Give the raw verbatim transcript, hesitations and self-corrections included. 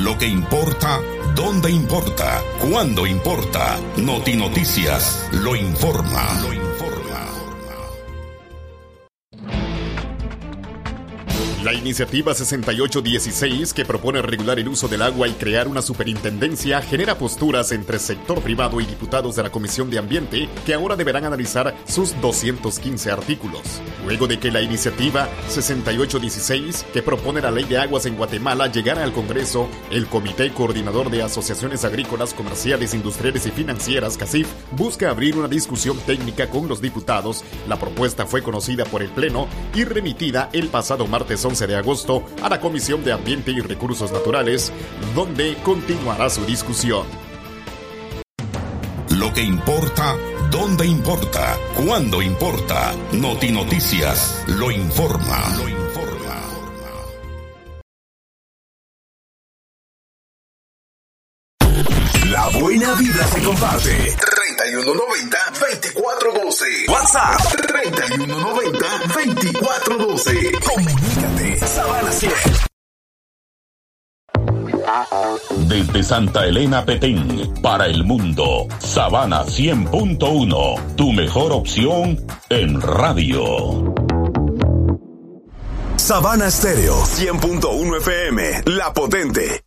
Lo que importa, dónde importa, cuándo importa. Noti Noticias lo informa. Lo informa. La iniciativa sesenta y ocho dieciséis, que propone regular el uso del agua y crear una superintendencia, genera posturas entre sector privado y diputados de la Comisión de Ambiente, que ahora deberán analizar sus doscientos quince artículos. Luego de que la iniciativa sesenta y ocho dieciséis, que propone la Ley de Aguas en Guatemala, llegara al Congreso, el Comité Coordinador de Asociaciones Agrícolas, Comerciales, Industriales y Financieras, CACIF, busca abrir una discusión técnica con los diputados. La propuesta fue conocida por el Pleno y remitida el pasado martes once de agosto a la Comisión de Ambiente y Recursos Naturales, donde continuará su discusión. Lo que importa, dónde importa, cuándo importa. Noti Noticias lo informa. Lo informa. La buena vida se comparte. treinta y uno noventa, veinticuatro doce. WhatsApp treinta y uno noventa, veinticuatro doce. Comunícate. Sabana cien. Desde Santa Elena, Petén, para el mundo, Sabana cien punto uno, tu mejor opción en radio. Sabana Estéreo cien punto uno F M, La Potente.